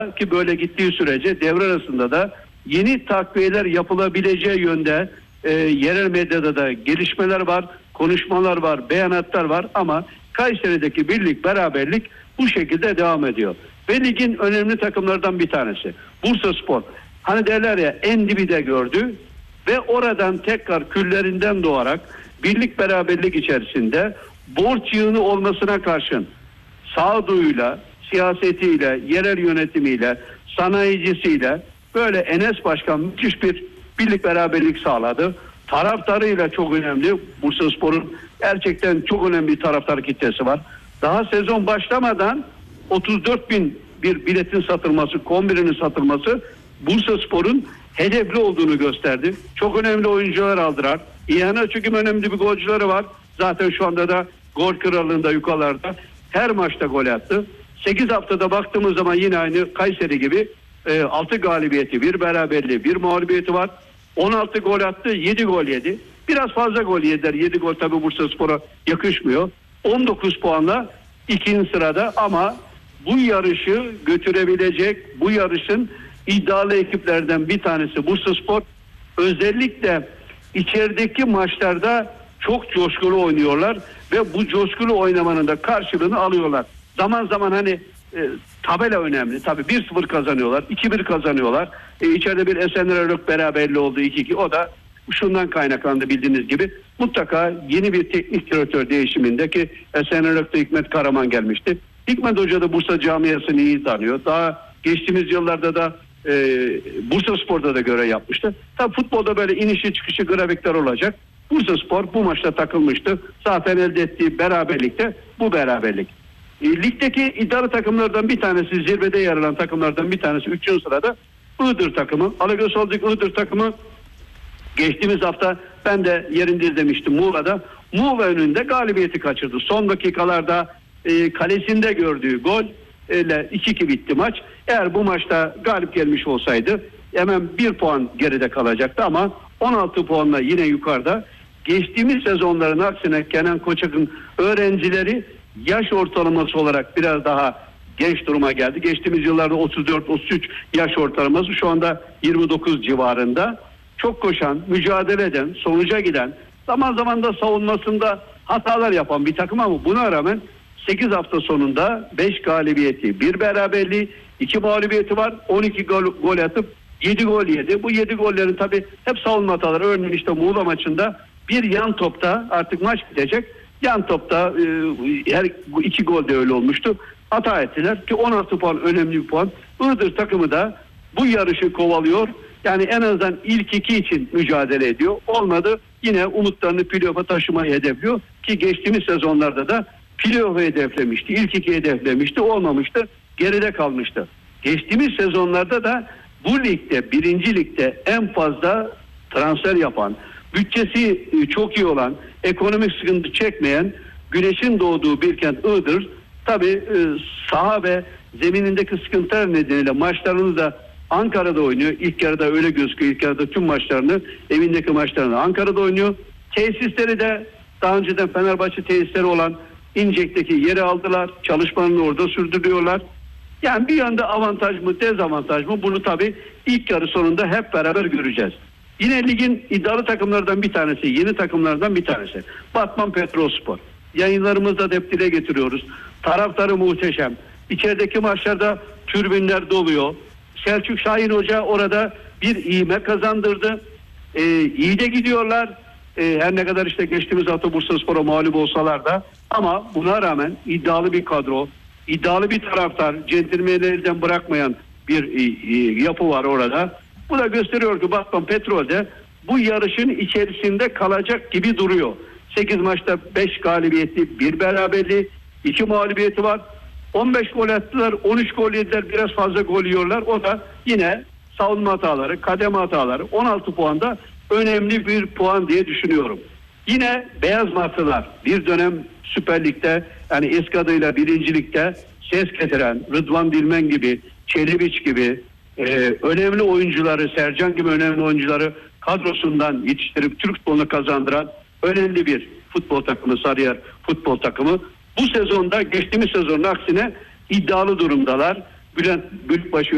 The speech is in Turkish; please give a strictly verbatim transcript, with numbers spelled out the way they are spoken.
ki böyle gittiği sürece devre arasında da yeni takviyeler yapılabileceği yönde e, yerel medyada da gelişmeler var, konuşmalar var, beyanatlar var ama Kayseri'deki birlik, beraberlik bu şekilde devam ediyor. Ve ligin önemli takımlardan bir tanesi Bursaspor. Hani derler ya, en dibi de gördü ve oradan tekrar küllerinden doğarak birlik, beraberlik içerisinde borç yığını olmasına karşın sağduyuyla, siyasetiyle, yerel yönetimiyle, sanayicisiyle böyle Enes Başkan müthiş bir birlik, beraberlik sağladı. Taraftarıyla çok önemli. Bursaspor'un gerçekten çok önemli bir taraftar kitlesi var. Daha sezon başlamadan otuz dört bin bir biletin satılması, kombinin satılması Bursaspor'un hedefli olduğunu gösterdi. Çok önemli oyuncular aldılar. İhana çünkü önemli bir golcüleri var. Zaten şu anda da gol krallığında yukarılarda. Her maçta gol attı. sekiz haftada baktığımız zaman yine aynı Kayseri gibi e, altı galibiyeti, bir beraberliği, bir mağlubiyeti var. on altı gol attı, yedi gol yedi. Biraz fazla gol yediler. yedi gol tabii Bursaspor'a yakışmıyor. on dokuz puanla ikinci sırada ama bu yarışı götürebilecek, bu yarışın iddialı ekiplerden bir tanesi Bursaspor. Özellikle içerideki maçlarda çok coşkulu oynuyorlar ve bu coşkulu oynamanın da karşılığını alıyorlar. Zaman zaman hani e, tabela önemli. Tabii bir sıfır kazanıyorlar, iki bir kazanıyorlar. E, içeride bir Esenler'le beraberliği oldu iki iki. O da şundan kaynaklandı bildiğiniz gibi. Mutlaka yeni bir teknik direktör değişimindeki Esenler'de Hikmet Karaman gelmişti. Hikmet Hoca da Bursa camiasını iyi tanıyor. Daha geçtiğimiz yıllarda da e, Bursaspor'da da görev yapmıştı. Tabii futbolda böyle inişi çıkışı grafikler olacak. Bursaspor bu maçta takılmıştı. Zaten elde ettiği beraberlikte bu beraberlik. E, ligdeki iddialı takımlardan bir tanesi, zirvede yer alan takımlardan bir tanesi üçüncü sırada Iğdır takımı. Alagöz Holding Iğdır takımı geçtiğimiz hafta ben de yerinde izlemiştim Muğla'da. Muğla önünde galibiyeti kaçırdı. Son dakikalarda e, kalesinde gördüğü gol ile iki iki bitti maç. Eğer bu maçta galip gelmiş olsaydı hemen bir puan geride kalacaktı ama on altı puanla yine yukarıda. Geçtiğimiz sezonların aksine Kenan Koçak'ın öğrencileri yaş ortalaması olarak biraz daha genç duruma geldi. Geçtiğimiz yıllarda otuz dört otuz üç yaş ortalaması, şu anda yirmi dokuz civarında. Çok koşan, mücadele eden, sonuca giden, zaman zaman da savunmasında hatalar yapan bir takım ama buna rağmen sekiz hafta sonunda beş galibiyeti, bir beraberliği, iki mağlubiyeti var. on iki gol, gol atıp yedi gol yedi. Bu yedi gollerin tabii hep savunma hataları. Örneğin işte Muğla maçında bir yan topta, artık maç bitecek, yan topta e, her iki gol de öyle olmuştu. Hata ettiler ki on altı puan önemli bir puan. Iğdır takımı da bu yarışı kovalıyor. Yani en azından ilk iki için mücadele ediyor. Olmadı yine umutlarını playoff'a taşımayı hedefliyor ki geçtiğimiz sezonlarda da playoff'u hedeflemişti. İlk iki hedeflemişti. Olmamıştı. Geride kalmıştı. Geçtiğimiz sezonlarda da bu ligde, birinci ligde en fazla transfer yapan, bütçesi çok iyi olan, ekonomik sıkıntı çekmeyen, güneşin doğduğu bir kent Iğdır. Tabii saha ve zeminindeki sıkıntılar nedeniyle maçlarını da Ankara'da oynuyor. İlk yarıda öyle gözüküyor. İlk yarıda tüm maçlarını, evindeki maçlarını Ankara'da oynuyor. Tesisleri de daha önceden Fenerbahçe tesisleri olan İncek'teki yeri aldılar. Çalışmalarını orada sürdürüyorlar. Yani bir yanda avantaj mı, dezavantaj mı? Bunu tabii ilk yarı sonunda hep beraber göreceğiz. Yine ligin iddialı takımlardan bir tanesi, yeni takımlardan bir tanesi. Batman Petrolspor. Yayınlarımızda da hep dile getiriyoruz. Taraftarı muhteşem. İçerideki maçlarda tribünler doluyor. Selçuk Şahin Hoca orada bir ivme kazandırdı. Ee, iyi de gidiyorlar. Ee, her ne kadar işte geçtiğimiz hafta Bursaspor'a mağlup olsalar da, ama buna rağmen iddialı bir kadro, iddialı bir taraftar, centilmenlerden bırakmayan bir e, e, yapı var orada. Bu da gösteriyor ki Batman Petrol'de bu yarışın içerisinde kalacak gibi duruyor. sekiz maçta beş galibiyeti, bir beraberliği, iki mağlubiyeti var. on beş gol attılar, on üç gol yediler, biraz fazla gol yiyorlar. O da yine savunma hataları, kademe hataları. on altı puanda önemli bir puan diye düşünüyorum. Yine Beyaz Martılar bir dönem Süper Lig'de, yani eski adıyla birinci Lig'de ses getiren Rıdvan Dilmen gibi, Çelebiç gibi e, önemli oyuncuları, Sercan gibi önemli oyuncuları kadrosundan yetiştirip Türk futbolunu kazandıran önemli bir futbol takımı, Sarıyer futbol takımı. Bu sezonda geçtiğimiz sezonun aksine iddialı durumdalar. Bülent Büyükbaşı